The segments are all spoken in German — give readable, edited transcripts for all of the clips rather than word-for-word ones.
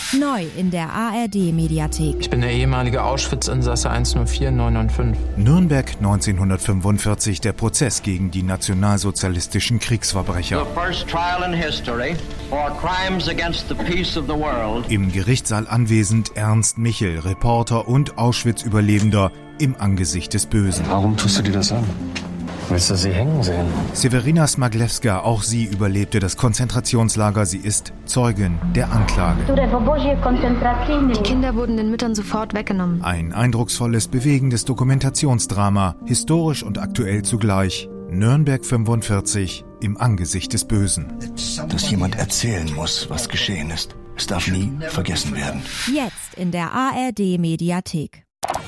Neu in der ARD-Mediathek. Ich bin der ehemalige Auschwitz-Insasse 104995. Nürnberg 1945, der Prozess gegen die nationalsozialistischen Kriegsverbrecher. The first trial in history for crimes against the peace of the world. Im Gerichtssaal anwesend Ernst Michel, Reporter und Auschwitz-Überlebender im Angesicht des Bösen. Warum tust du dir das an? Willst du sie hängen sehen? Sewerina Smaglewska, auch sie überlebte das Konzentrationslager. Sie ist Zeugin der Anklage. Die Kinder wurden den Müttern sofort weggenommen. Ein eindrucksvolles, bewegendes Dokumentationsdrama, historisch und aktuell zugleich. Nürnberg 45, im Angesicht des Bösen. Dass jemand erzählen muss, was geschehen ist. Es darf nie vergessen werden. Jetzt in der ARD-Mediathek.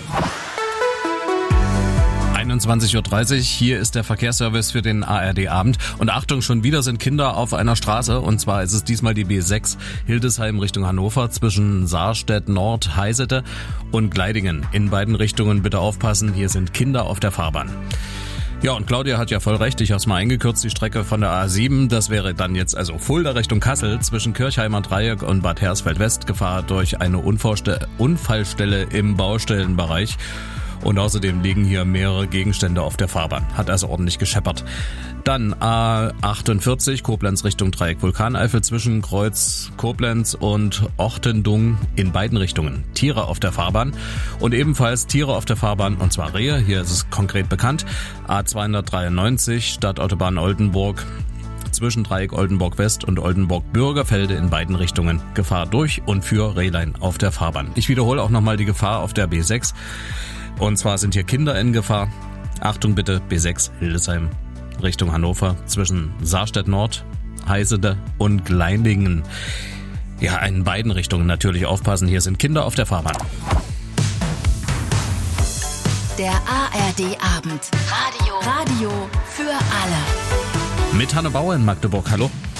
21.30 Uhr, hier ist der Verkehrsservice für den ARD-Abend. Und Achtung, schon wieder sind Kinder auf einer Straße. Und zwar ist es diesmal die B6 Hildesheim Richtung Hannover zwischen Saarstedt Nord, Heisete und Gleidingen. In beiden Richtungen bitte aufpassen, hier sind Kinder auf der Fahrbahn. Ja, und Claudia hat ja voll recht, ich habe es mal eingekürzt, die Strecke von der A7, das wäre dann jetzt also Fulda Richtung Kassel zwischen Kirchheimer Dreieck und Bad Hersfeld West, Gefahr durch eine Unfallstelle im Baustellenbereich. Und außerdem liegen hier mehrere Gegenstände auf der Fahrbahn. Hat also ordentlich gescheppert. Dann A48 Koblenz Richtung Dreieck Vulkaneifel zwischen Kreuz Koblenz und Ortendung in beiden Richtungen. Tiere auf der Fahrbahn und ebenfalls Tiere auf der Fahrbahn, und zwar Rehe. Hier ist es konkret bekannt. A293 Stadtautobahn Oldenburg zwischen Dreieck Oldenburg West und Oldenburg Bürgerfelde in beiden Richtungen. Gefahr durch und für Rehlein auf der Fahrbahn. Ich wiederhole auch nochmal die Gefahr auf der B6. Und zwar sind hier Kinder in Gefahr. Achtung bitte, B6 Hildesheim Richtung Hannover zwischen Saarstedt Nord, Heisede und Gleidingen. Ja, in beiden Richtungen natürlich aufpassen, hier sind Kinder auf der Fahrbahn. Der ARD-Abend. Radio für alle. Mit Hanne Bauer in Magdeburg, hallo.